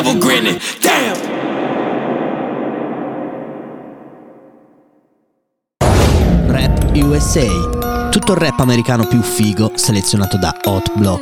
grinning, damn. Rap USA. Tutto il rap americano più figo selezionato da Hot Block.